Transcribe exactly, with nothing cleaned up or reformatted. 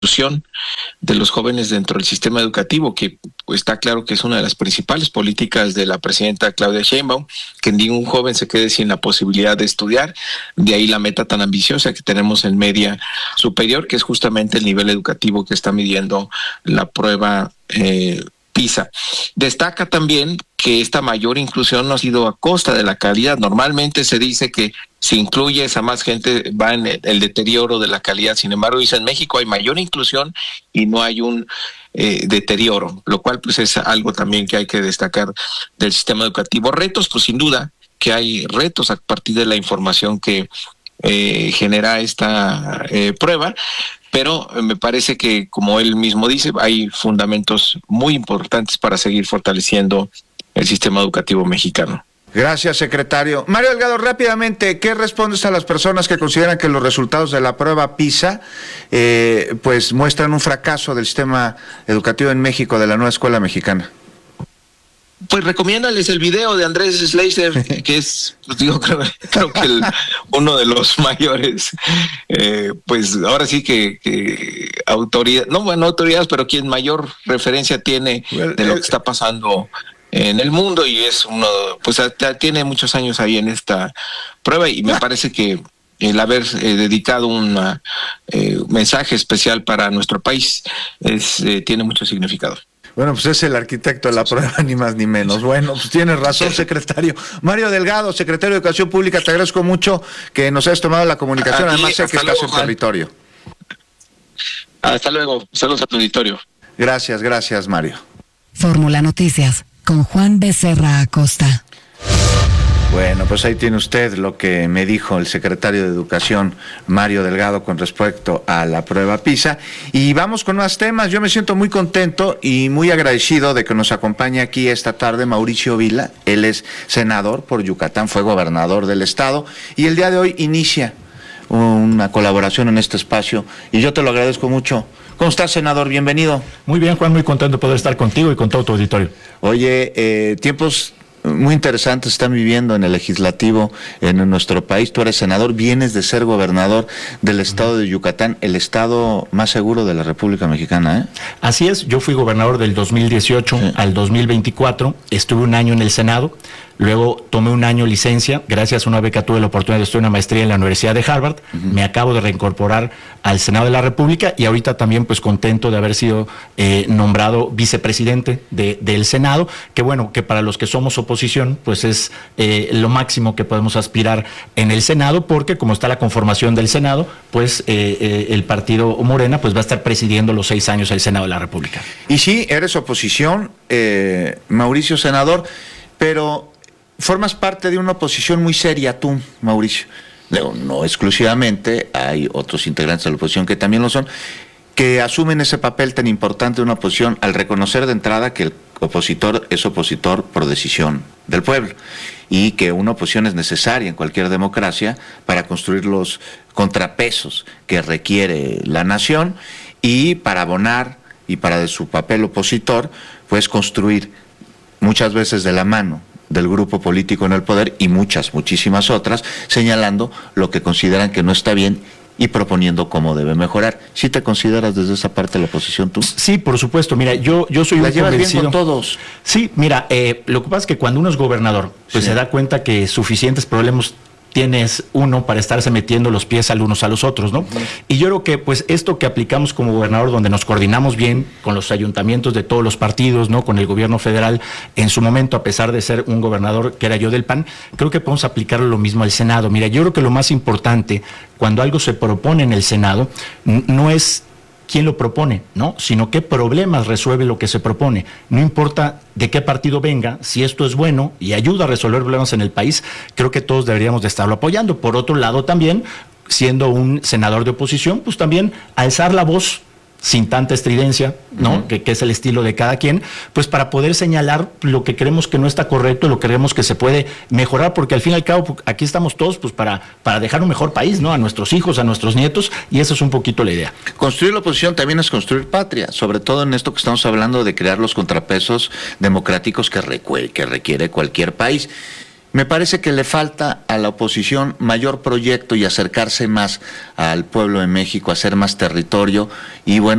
inclusión de los jóvenes dentro del sistema educativo, que pues, está claro que es una de las principales políticas de la presidenta Claudia Sheinbaum, que ningún joven se quede sin la posibilidad de estudiar. De ahí la meta tan ambiciosa que tenemos en media superior, que es justamente el nivel educativo que está midiendo la prueba eh, PISA. Destaca también que esta mayor inclusión no ha sido a costa de la calidad. Normalmente se dice que si incluyes a más gente va en el, el deterioro de la calidad. Sin embargo, dice en México hay mayor inclusión y no hay un eh, deterioro, lo cual pues es algo también que hay que destacar del sistema educativo. Retos, pues sin duda que hay retos a partir de la información que eh, genera esta eh, prueba, pero me parece que, como él mismo dice, hay fundamentos muy importantes para seguir fortaleciendo el sistema educativo mexicano. Gracias, secretario. Mario Delgado, rápidamente, ¿qué respondes a las personas que consideran que los resultados de la prueba PISA eh, pues muestran un fracaso del sistema educativo en México, de la nueva escuela mexicana? Pues recomiéndales el video de Andrés Schleicher, que es, pues digo, creo, creo que el, uno de los mayores, eh, pues ahora sí que, que autoridad, no bueno, autoridades, pero quien mayor referencia tiene de lo que está pasando en el mundo, y es uno, pues tiene muchos años ahí en esta prueba, y me parece que el haber eh, dedicado un eh, mensaje especial para nuestro país es, eh, tiene mucho significado. Bueno, pues es el arquitecto de la prueba, ni más ni menos. Bueno, pues tienes razón, secretario. Mario Delgado, secretario de Educación Pública, te agradezco mucho que nos hayas tomado la comunicación. Aquí, además sé que luego, estás en Juan. Territorio. Hasta luego. Saludos a tu auditorio. Gracias, gracias, Mario. Fórmula Noticias, con Juan Becerra Acosta. Bueno, pues ahí tiene usted lo que me dijo el secretario de Educación, Mario Delgado, con respecto a la prueba PISA. Y vamos con más temas. Yo me siento muy contento y muy agradecido de que nos acompañe aquí esta tarde Mauricio Vila. Él es senador por Yucatán, fue gobernador del estado y el día de hoy inicia una colaboración en este espacio y yo te lo agradezco mucho. ¿Cómo estás, senador? Bienvenido. Muy bien, Juan, muy contento de poder estar contigo y con todo tu auditorio. Oye, eh, tiempos muy interesantes están viviendo en el legislativo en nuestro país. Tú eres senador, vienes de ser gobernador del estado de Yucatán, el estado más seguro de la República Mexicana, ¿eh? Así es, yo fui gobernador del dos mil dieciocho sí. al dos mil veinticuatro, estuve un año en el Senado, luego tomé un año licencia, gracias a una beca tuve la oportunidad de estudiar una maestría en la Universidad de Harvard, uh-huh. me acabo de reincorporar al Senado de la República y ahorita también pues contento de haber sido eh, nombrado vicepresidente de, del Senado, que bueno, que para los que somos oposición pues es eh, lo máximo que podemos aspirar en el Senado, porque como está la conformación del Senado, pues eh, eh, el partido Morena pues va a estar presidiendo los seis años el Senado de la República. Y sí, eres oposición, eh, Mauricio, senador, pero formas parte de una oposición muy seria tú, Mauricio. No, no exclusivamente, hay otros integrantes de la oposición que también lo son, que asumen ese papel tan importante de una oposición al reconocer de entrada que el opositor es opositor por decisión del pueblo y que una oposición es necesaria en cualquier democracia para construir los contrapesos que requiere la nación y para abonar y para de su papel opositor, pues construir muchas veces de la mano del grupo político en el poder y muchas, muchísimas otras, señalando lo que consideran que no está bien y proponiendo cómo debe mejorar. ¿Sí te consideras desde esa parte de la oposición tú? Sí, por supuesto. Mira, yo, yo soy ¿La un llevas convencido. bien con todos? Sí, mira, eh, lo que pasa es que cuando uno es gobernador, pues sí. se da cuenta que suficientes problemas tienes uno para estarse metiendo los pies al unos a los otros, ¿no? Uh-huh. Y yo creo que pues esto que aplicamos como gobernador, donde nos coordinamos bien con los ayuntamientos de todos los partidos, ¿no? Con el gobierno federal, en su momento, a pesar de ser un gobernador que era yo del P A N, creo que podemos aplicarlo lo mismo al Senado. Mira, yo creo que lo más importante cuando algo se propone en el Senado n- no es quién lo propone, ¿no? Sino qué problemas resuelve lo que se propone. No importa de qué partido venga, si esto es bueno y ayuda a resolver problemas en el país, creo que todos deberíamos de estarlo apoyando. Por otro lado también, siendo un senador de oposición, pues también alzar la voz sin tanta estridencia, ¿no? Uh-huh. Que, que es el estilo de cada quien, pues para poder señalar lo que creemos que no está correcto, lo que creemos que se puede mejorar, porque al fin y al cabo aquí estamos todos pues para, para dejar un mejor país, ¿no? A nuestros hijos, a nuestros nietos, y esa es un poquito la idea. Construir la oposición también es construir patria, sobre todo en esto que estamos hablando de crear los contrapesos democráticos que, recu- que requiere cualquier país. Me parece que le falta a la oposición mayor proyecto y acercarse más al pueblo de México, hacer más territorio y bueno,